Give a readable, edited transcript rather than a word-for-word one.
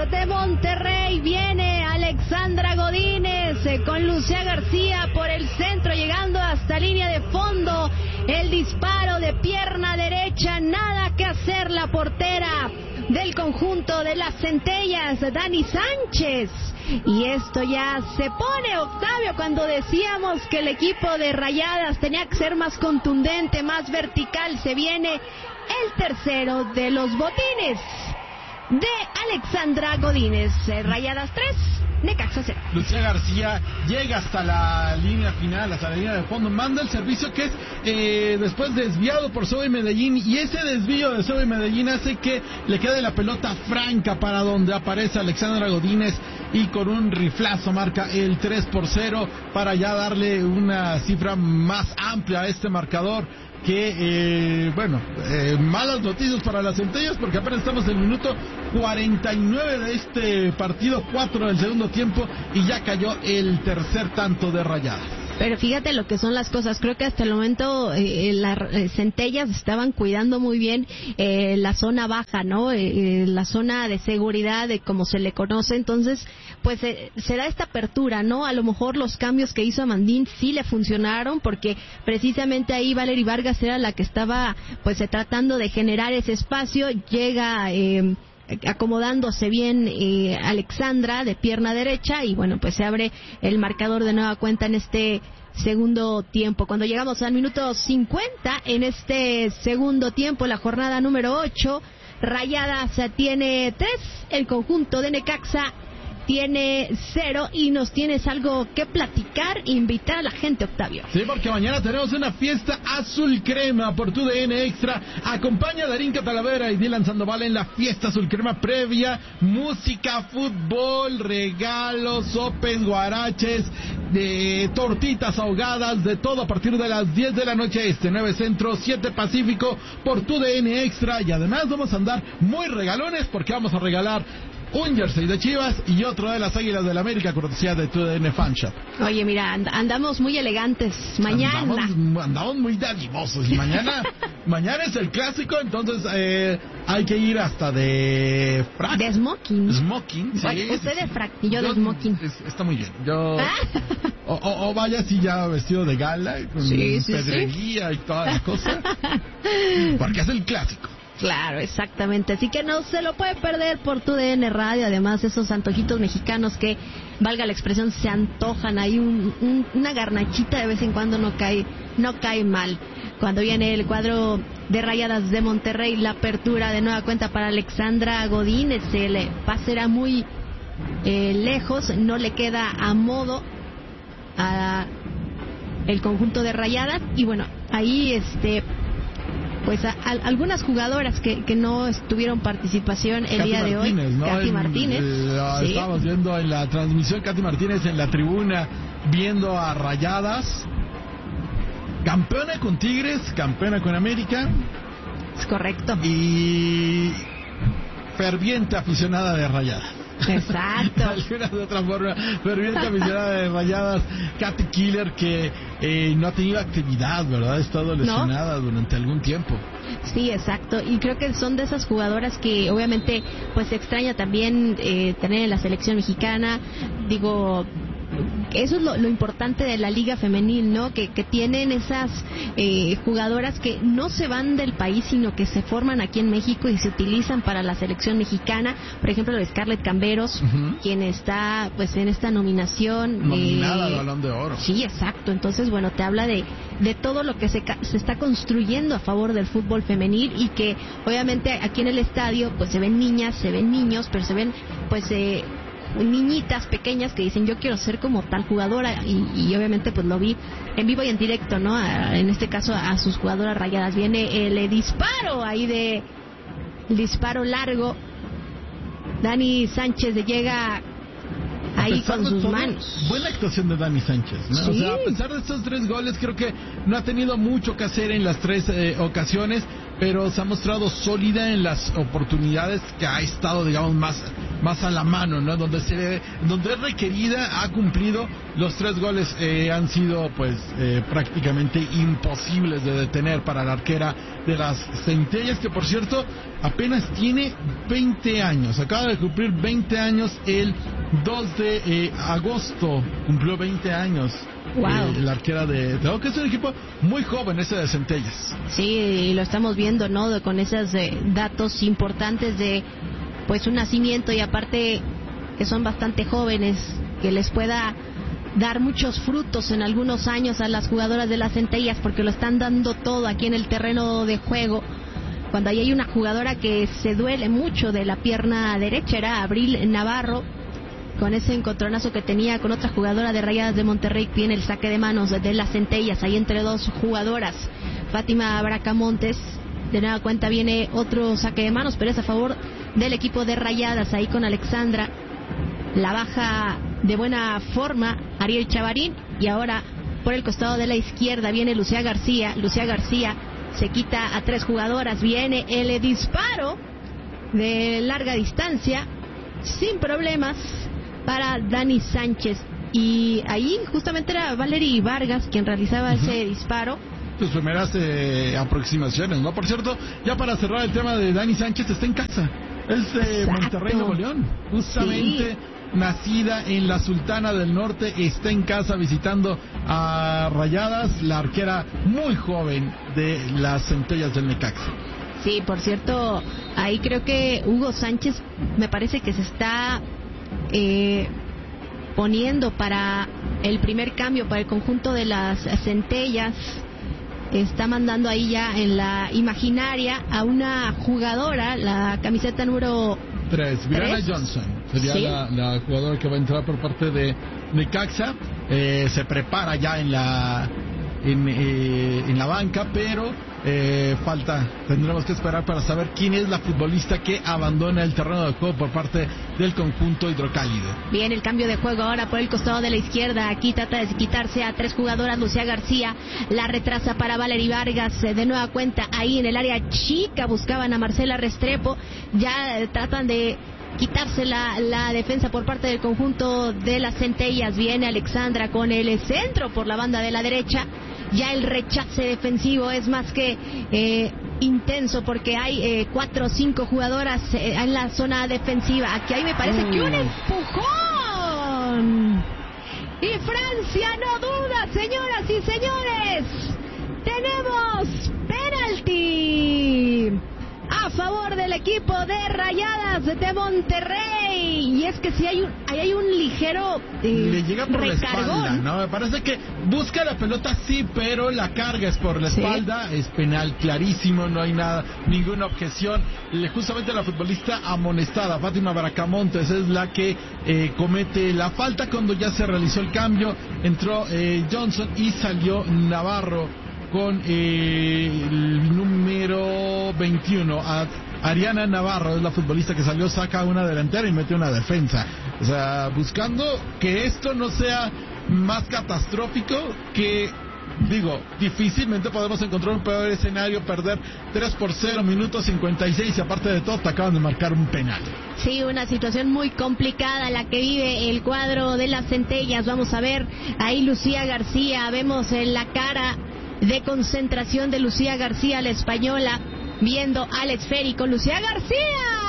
de Monterrey. Viene Alexandra Godínez con Lucía García por el centro, llegando hasta línea de fondo. El disparo de pierna derecha, nada que hacer la portera del conjunto de las Centellas, Dani Sánchez. Y esto ya se pone, Octavio, cuando decíamos que el equipo de Rayadas tenía que ser más contundente, más vertical. Se viene el tercero de los botines de Alexandra Godínez. Rayadas 3, Necaxa 0. Lucía García llega hasta la línea final, hasta la línea de fondo, manda el servicio que es después desviado por Zoe Medellín, y ese desvío de Zoe Medellín hace que le quede la pelota franca para donde aparece Alexandra Godínez, y con un riflazo marca el 3-0 para ya darle una cifra más amplia a este marcador. Que, malas noticias para las Centellas, porque apenas estamos en el minuto 49 de este partido, 4 del segundo tiempo, y ya cayó el tercer tanto de Rayadas. Pero fíjate lo que son las cosas. Creo que hasta el momento las Centellas estaban cuidando muy bien la zona baja, ¿no? La zona de seguridad, como se le conoce. Entonces, pues se da esta apertura, ¿no? A lo mejor los cambios que hizo Amandín sí le funcionaron, porque precisamente ahí Valery Vargas era la que estaba pues tratando de generar ese espacio. Llega acomodándose bien Alexandra de pierna derecha, y bueno, pues se abre el marcador de nueva cuenta en este segundo tiempo. Cuando llegamos al minuto 50 en este segundo tiempo, la jornada número 8, Rayadas tiene 3, el conjunto de Necaxa tiene 0, y nos tienes algo que platicar, invitar a la gente, Octavio. Sí, porque mañana tenemos una fiesta azul crema por TUDN Extra. Acompaña a Darinka Talavera y Dylan Sandoval en la fiesta azul crema previa. Música, fútbol, regalos, open, guaraches, tortitas ahogadas, de todo a partir de las 10 de la noche 9 Centro, 7 Pacífico por TUDN Extra. Y además vamos a andar muy regalones, porque vamos a regalar un jersey de Chivas y otro de las Águilas del América, cortesía de TUDN Fan Shop. Oye, mira, andamos muy elegantes mañana. Andamos muy dadivosos. Y mañana es el clásico, entonces hay que ir hasta de frac. De smoking. Smoking, sí. Oye, usted de frac y yo de smoking. Está muy bien. Yo... O vaya así ya vestido de gala, con pedreguía y toda la cosa. Porque es el clásico. Claro, exactamente. Así que no se lo puede perder por TUDN Radio. Además, esos antojitos mexicanos que, valga la expresión, se antojan. Hay una garnachita de vez en cuando no cae mal. Cuando viene el cuadro de Rayadas de Monterrey, la apertura de nueva cuenta para Alexandra Godínez. El pase era muy lejos, no le queda a modo a el conjunto de Rayadas. Y bueno, ahí pues algunas jugadoras que no tuvieron participación el día de hoy, ¿no? Katy Martínez. Sí. Estábamos viendo en la transmisión, Katy Martínez en la tribuna, viendo a Rayadas, campeona con Tigres, campeona con América. Es correcto. Y ferviente aficionada de Rayadas. Exacto. De otra forma, ferviente aficionada de Rayadas, Katy Killer, que no ha tenido actividad, ¿verdad? Ha estado lesionada durante algún tiempo. Sí, exacto. Y creo que son de esas jugadoras que obviamente pues se extraña también tener en la selección mexicana. Digo, eso es lo importante de la liga femenil, ¿no? Que tienen esas jugadoras que no se van del país, sino que se forman aquí en México y se utilizan para la selección mexicana. Por ejemplo, la Scarlett Camberos, quien está pues en esta nominación. Nominada al Balón de Oro. Sí, exacto. Entonces, bueno, te habla de todo lo que se está construyendo a favor del fútbol femenil, y que obviamente aquí en el estadio pues se ven niñas, se ven niños, pero se ven pues niñitas pequeñas que dicen yo quiero ser como tal jugadora, y obviamente pues lo vi en vivo y en directo, ¿no? En este caso a sus jugadoras Rayadas. Viene el disparo ahí el disparo largo. Dani Sánchez llega ahí con sus manos. Buena actuación de Dani Sánchez, ¿no? Sí. O sea, a pesar de estos 3 goles, creo que no ha tenido mucho que hacer en las 3 ocasiones, pero se ha mostrado sólida en las oportunidades que ha estado, digamos, más más a la mano, ¿no? Donde es requerida, ha cumplido. Los 3 goles han sido pues prácticamente imposibles de detener para la arquera de las Centellas, que por cierto apenas tiene 20 años, acaba de cumplir 20 años el 2 de agosto, cumplió 20 años. Wow. La arquera de que es un equipo muy joven ese de Centellas. Sí, y lo estamos viendo, ¿no? Con esos datos importantes de pues un nacimiento, y aparte que son bastante jóvenes, que les pueda dar muchos frutos en algunos años a las jugadoras de las Centellas, porque lo están dando todo aquí en el terreno de juego. Cuando ahí hay una jugadora que se duele mucho de la pierna derecha, era Abril Navarro, con ese encontronazo que tenía con otra jugadora de Rayadas de Monterrey. Viene el saque de manos de las Centellas, ahí entre 2 jugadoras. Fátima Bracamontes, de nueva cuenta viene otro saque de manos, pero es a favor del equipo de Rayadas, ahí con Alexandra. La baja de buena forma Ariel Chavarín, y ahora por el costado de la izquierda viene Lucía García. Lucía García se quita a 3 jugadoras, viene el disparo de larga distancia sin problemas para Dani Sánchez, y ahí justamente era Valery Vargas quien realizaba ese disparo. Sus primeras aproximaciones, ¿no? Por cierto, ya para cerrar el tema de Dani Sánchez, está en casa, es de Monterrey, Nuevo León, justamente. Sí. Nacida en la Sultana del Norte, está en casa visitando a Rayadas, la arquera muy joven de las Centellas del Necaxa. Sí, por cierto, ahí creo que Hugo Sánchez me parece que se está poniendo para el primer cambio para el conjunto de las Centellas. Está mandando ahí ya en la imaginaria a una jugadora, la camiseta número 3, Brianna Johnson, sería ¿sí? la jugadora que va a entrar por parte de Necaxa. Se prepara ya en la banca, pero tendremos que esperar para saber quién es la futbolista que abandona el terreno de juego por parte del conjunto hidrocálido. Bien, el cambio de juego ahora por el costado de la izquierda. Aquí trata de quitarse a 3 jugadoras. Lucía García la retrasa para Valery Vargas, de nueva cuenta ahí en el área chica buscaban a Marcela Restrepo. Ya tratan de quitarse la defensa por parte del conjunto de las Centellas. Viene Alexandra con el centro por la banda de la derecha. Ya el rechace defensivo es más que intenso, porque hay 4 o 5 jugadoras en la zona defensiva. Aquí hay, me parece que un empujón. Y Francia no duda, señoras y señores. Tenemos penalti a favor del equipo de Rayadas de Monterrey. Y es que si hay un ligero le llega por recargón. La espalda, ¿no? Me parece que busca la pelota, sí, pero la carga es por la espalda. Es penal clarísimo, no hay ninguna objeción. Justamente la futbolista amonestada, Fátima Bracamontes, es la que comete la falta cuando ya se realizó el cambio. Entró Johnson y salió Navarro con el número 21. Ariana Navarro es la futbolista que salió, saca una delantera y mete una defensa. O sea, buscando que esto no sea más catastrófico, que digo, difícilmente podemos encontrar un peor escenario, perder 3-0, minuto 56, y aparte de todo te acaban de marcar un penal. Sí, una situación muy complicada la que vive el cuadro de las Centellas. Vamos a ver ahí Lucía García, vemos en la cara de concentración de Lucía García, la española, viendo al esférico. Lucía García